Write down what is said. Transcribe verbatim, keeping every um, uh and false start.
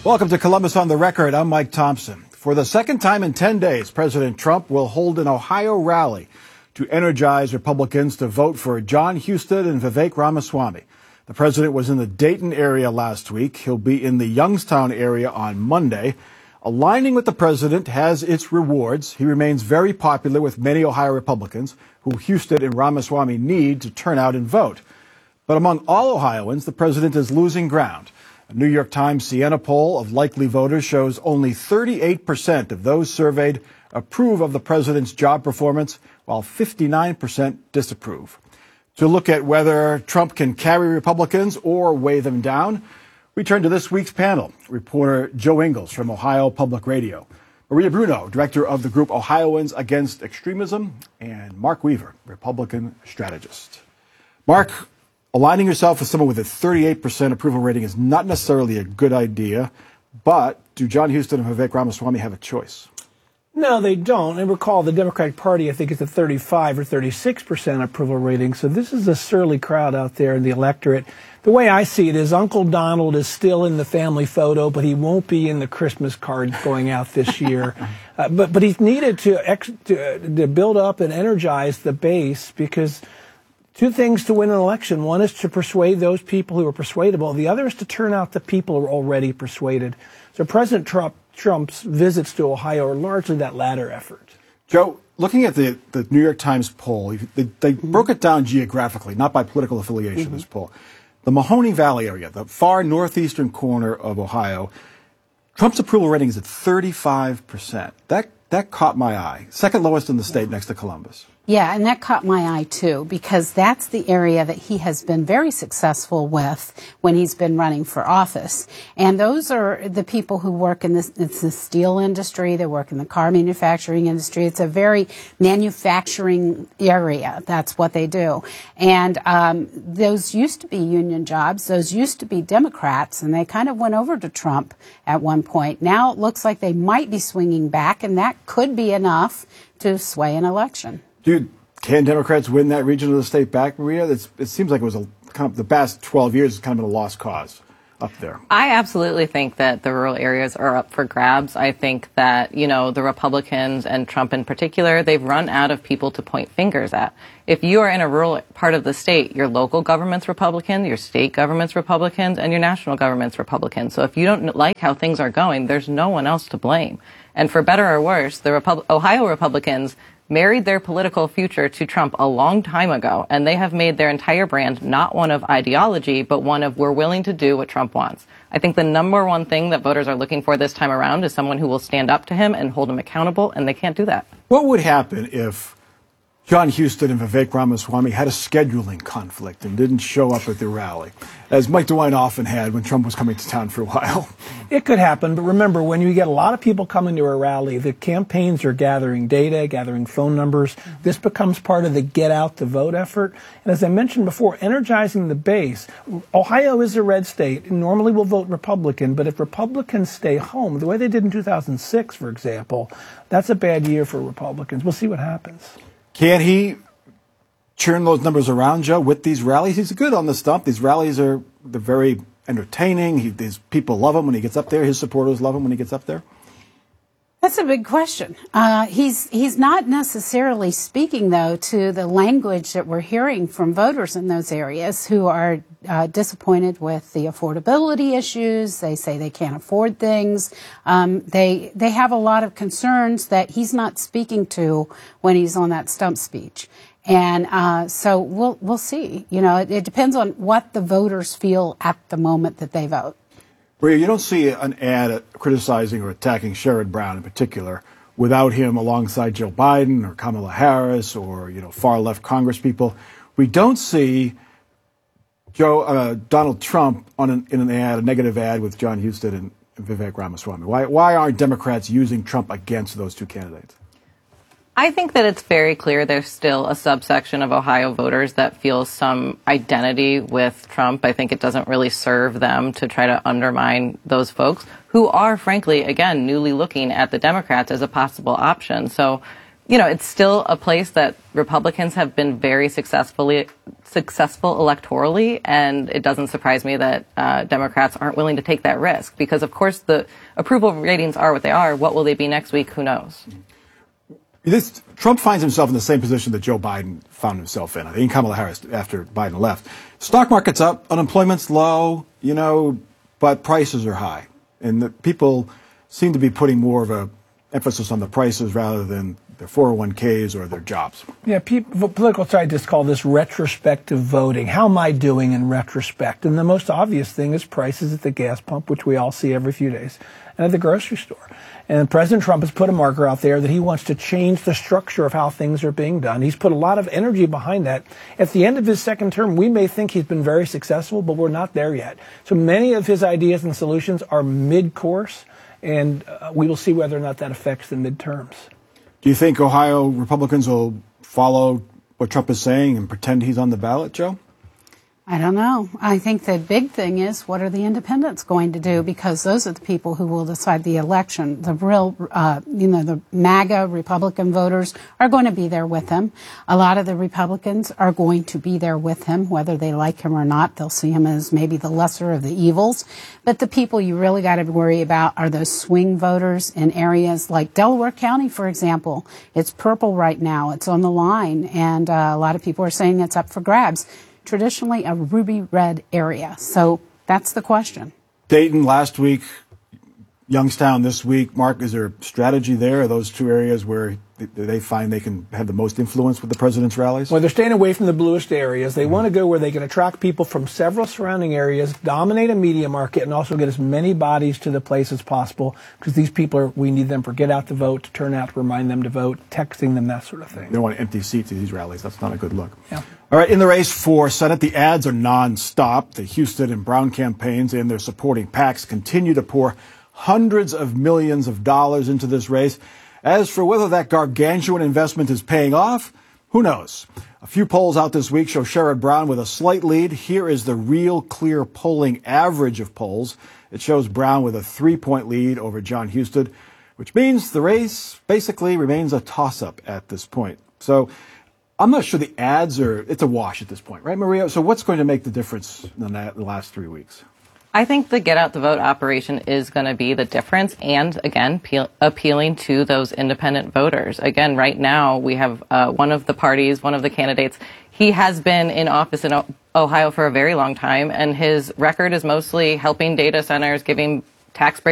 Welcome to Columbus on the Record. I'm Mike Thompson. For the second time in ten days, President Trump will hold an Ohio rally to energize Republicans to vote for Jon Husted and Vivek Ramaswamy. The president was in the Dayton area last week. He'll be in the Youngstown area on Monday. Aligning with the president has its rewards. He remains very popular with many Ohio Republicans who Husted and Ramaswamy need to turn out and vote. But among all Ohioans, the president is losing ground. A New York Times Siena poll of likely voters shows only thirty-eight percent of those surveyed approve of the president's job performance, while fifty-nine percent disapprove. To look at whether Trump can carry Republicans or weigh them down, we turn to this week's panel. Reporter Joe Ingles from Ohio Public Radio, Maria Bruno, director of the group Ohioans Against Extremism, and Mark Weaver, Republican strategist. Mark, aligning yourself with someone with a thirty-eight percent approval rating is not necessarily a good idea, but do Jon Husted and Vivek Ramaswamy have a choice? No, they don't. And recall, the Democratic Party, I think, is a thirty-five or thirty-six percent approval rating. So this is a surly crowd out there in the electorate. The way I see it is Uncle Donald is still in the family photo, but he won't be in the Christmas cards going out this year. uh, but but he's needed to, ex- to, to build up and energize the base, because two things to win an election. One is to persuade those people who are persuadable. The other is to turn out the people who are already persuaded. So President Trump, Trump's visits to Ohio are largely that latter effort. Joe, looking at the, the New York Times poll, they, they mm-hmm. broke it down geographically, not by political affiliation, mm-hmm. this poll. The Mahoning Valley area, the far northeastern corner of Ohio, Trump's approval rating is at thirty-five percent. That, that caught my eye. Second lowest in the state, yeah. next to Columbus. Yeah, and that caught my eye, too, because that's the area that he has been very successful with when he's been running for office. And those are the people who work in this, it's the steel industry, they work in the car manufacturing industry. It's a very manufacturing area. That's what they do. And um, those used to be union jobs. Those used to be Democrats, and they kind of went over to Trump at one point. Now it looks like they might be swinging back, and that could be enough to sway an election. Dude, can Democrats win that region of the state back, Maria? It's, it seems like it was a, kind of the past twelve years has kind of been a lost cause up there. I absolutely think that the rural areas are up for grabs. I think that, you know, the Republicans and Trump in particular, they've run out of people to point fingers at. If you are in a rural part of the state, your local government's Republican, your state government's Republicans, and your national government's Republican. So if you don't like how things are going, there's no one else to blame. And for better or worse, the Repub- Ohio Republicans married their political future to Trump a long time ago, and they have made their entire brand not one of ideology, but one of we're willing to do what Trump wants. I think the number one thing that voters are looking for this time around is someone who will stand up to him and hold him accountable, and they can't do that. What would happen if Jon Husted and Vivek Ramaswamy had a scheduling conflict and didn't show up at the rally, as Mike DeWine often had when Trump was coming to town for a while? It could happen, but remember, when you get a lot of people coming to a rally, the campaigns are gathering data, gathering phone numbers. This becomes part of the get out the vote effort. And as I mentioned before, energizing the base. Ohio is a red state. Normally we'll vote Republican, but if Republicans stay home, the way they did in two thousand six, for example, that's a bad year for Republicans. We'll see what happens. Can he churn those numbers around, Joe, with these rallies? He's good on the stump. These rallies are they're very entertaining. He, these people love him when he gets up there. His supporters love him when he gets up there. That's a big question. Uh, he's he's not necessarily speaking, though, to the language that we're hearing from voters in those areas who are uh, disappointed with the affordability issues. They say they can't afford things. Um, they they have a lot of concerns that he's not speaking to when he's on that stump speech. And uh, so we'll we'll see. You know, it, it depends on what the voters feel at the moment that they vote. Maria, you don't see an ad criticizing or attacking Sherrod Brown in particular without him alongside Joe Biden or Kamala Harris or, you know, far-left congresspeople. We don't see Joe uh, Donald Trump on an, in an ad, a negative ad with Jon Husted and Vivek Ramaswamy. Why, why aren't Democrats using Trump against those two candidates? I think that it's very clear there's still a subsection of Ohio voters that feels some identity with Trump. I think it doesn't really serve them to try to undermine those folks who are, frankly, again, newly looking at the Democrats as a possible option. So you know, it's still a place that Republicans have been very successfully successful electorally, and it doesn't surprise me that uh, Democrats aren't willing to take that risk because, of course, the approval ratings are what they are. What will they be next week? Who knows? This, Trump finds himself in the same position that Joe Biden found himself in. I think Kamala Harris after Biden left. Stock market's up, unemployment's low, you know, but prices are high, and the people seem to be putting more of a emphasis on the prices rather than their four oh one k's or their jobs. Yeah, people, political scientists call this retrospective voting. How am I doing in retrospect? And the most obvious thing is prices at the gas pump, which we all see every few days, and at the grocery store. And President Trump has put a marker out there that he wants to change the structure of how things are being done. He's put a lot of energy behind that. At the end of his second term, we may think he's been very successful, but we're not there yet. So many of his ideas and solutions are mid-course, and uh, we will see whether or not that affects the midterms. Do you think Ohio Republicans will follow what Trump is saying and pretend he's on the ballot, Joe? I don't know. I think the big thing is, what are the independents going to do? Because those are the people who will decide the election. The real, uh, you know, the MAGA Republican voters are going to be there with him. A lot of the Republicans are going to be there with him, whether they like him or not. They'll see him as maybe the lesser of the evils. But the people you really got to worry about are those swing voters in areas like Delaware County, for example. It's purple right now. It's on the line. And uh, a lot of people are saying it's up for grabs. Traditionally a ruby red area. So that's the question. Dayton last week, Youngstown this week. Mark, is there a strategy there? Are those two areas where they find they can have the most influence with the president's rallies? Well, they're staying away from the bluest areas. They mm-hmm. want to go where they can attract people from several surrounding areas, dominate a media market, and also get as many bodies to the place as possible, because these people are, we need them for get out to vote, to turn out to remind them to vote, texting them, that sort of thing. They don't want empty seats at these rallies. That's not a good look. Yeah. All right, in the race for Senate, the ads are nonstop. The Houston and Brown campaigns and their supporting PACs continue to pour hundreds of millions of dollars into this race. As for whether that gargantuan investment is paying off, who knows? A few polls out this week show Sherrod Brown with a slight lead. Here is the Real Clear polling average of polls. It shows Brown with a three-point lead over John Husted, which means the race basically remains a toss-up at this point. So I'm not sure the ads are, it's a wash at this point, right, Maria? So what's going to make the difference in the last three weeks? I think the get out the vote operation is going to be the difference. And again, peel, appealing to those independent voters. Again, right now we have uh, one of the parties, one of the candidates. He has been in office in o- Ohio for a very long time, and his record is mostly helping data centers, giving tax breaks